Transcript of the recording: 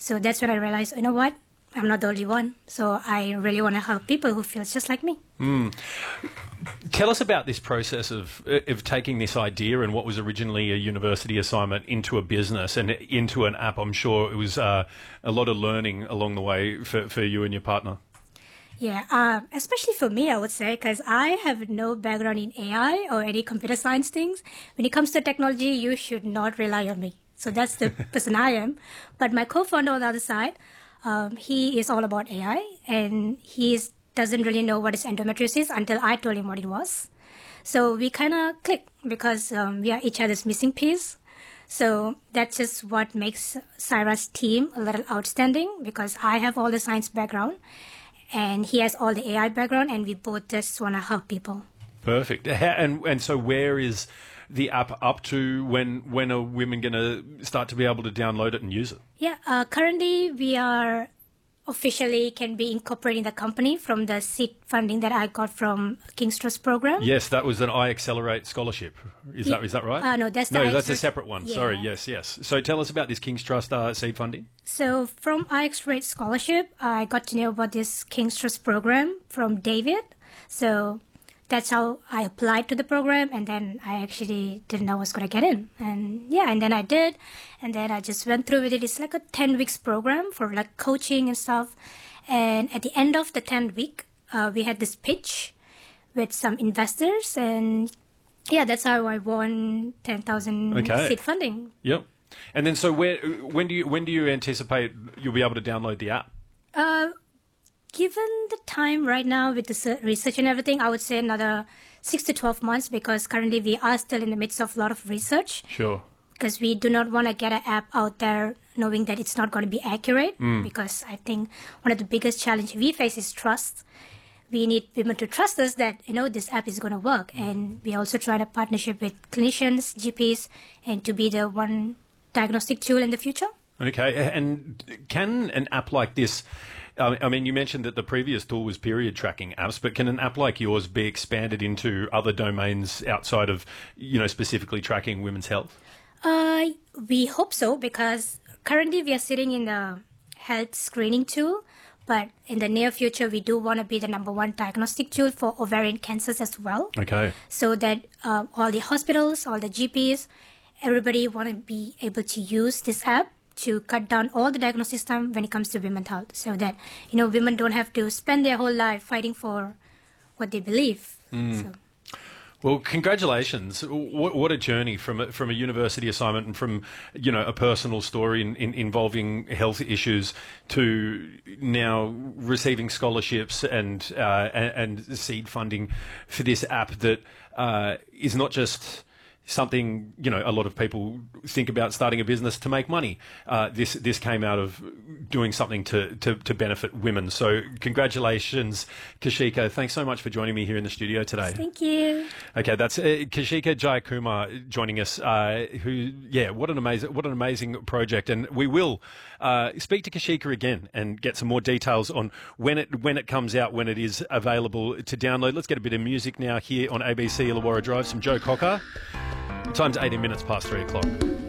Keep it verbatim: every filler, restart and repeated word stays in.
So that's when I realized, you know what? I'm not the only one. So I really want to help people who feel just like me. Mm. Tell us about this process of of taking this idea and what was originally a university assignment into a business and into an app. I'm sure it was uh, a lot of learning along the way for, for you and your partner. Yeah, uh, especially for me, I would say, because I have no background in A I or any computer science things. When it comes to technology, you should not rely on me. So that's the person I am. But my co-founder on the other side, Um, he is all about A I, and he doesn't really know what is endometriosis until I told him what it was. So we kind of clicked because um, we are each other's missing piece. So that's just what makes Saira's team a little outstanding, because I have all the science background and he has all the A I background, and we both just want to help people. Perfect. And and so where is the app up to? When when are women going to start to be able to download it and use it? Yeah, uh, currently we are officially can be incorporating the company from the seed funding that I got from King's Trust program. Yes, that was an iAccelerate scholarship. Is yeah. that is that right? Uh, no, that's the no, I that's a Accelerate. separate one. Yeah. Sorry. Yes, yes. So tell us about this King's Trust uh, seed funding. So from iAccelerate scholarship, I got to know about this King's Trust program from David. So that's how I applied to the program, and then I actually didn't know I was going to get in. And yeah, and then I did, and then I just went through with it. It's like a ten weeks program for like coaching and stuff. And at the end of the tenth week, uh, we had this pitch with some investors, and yeah, that's how I won ten thousand okay. seed funding. Yep. And then so where when do you when do you anticipate you'll be able to download the app? Uh, Given the time right now with the research and everything, I would say another six to twelve months, because currently we are still in the midst of a lot of research. Sure. Because we do not want to get an app out there knowing that it's not going to be accurate. Mm. Because I think one of the biggest challenges we face is trust. We need women to trust us that, you know, this app is going to work. And we also try to partnership with clinicians, G Ps, and to be the one diagnostic tool in the future. Okay. And can an app like this... I mean, you mentioned that the previous tool was period tracking apps, but can an app like yours be expanded into other domains outside of, you know, specifically tracking women's health? Uh, we hope so, because currently we are sitting in the health screening tool, but in the near future, we do want to be the number one diagnostic tool for ovarian cancers as well. Okay. So that uh, all the hospitals, all the G Ps, everybody want to be able to use this app to cut down all the diagnosis time when it comes to women's health, so that, you know, women don't have to spend their whole life fighting for what they believe. Mm. So. Well, congratulations. What, what a journey from a, from a university assignment and from, you know, a personal story in, in, involving health issues to now receiving scholarships and, uh, and, and seed funding for this app that uh, is not just something, you know, a lot of people think about starting a business to make money. Uh, this this came out of doing something to, to, to benefit women. So congratulations, Kashika. Thanks so much for joining me here in the studio today. Thank you. Okay, that's uh, Kashika Jayakumar joining us. Uh, who, yeah, what an amazing what an amazing project, and we will uh, speak to Kashika again and get some more details on when it when it comes out, when it is available to download. Let's get a bit of music now here on A B C Illawarra Drive. Some Joe Cocker. Time's eighteen minutes past three o'clock.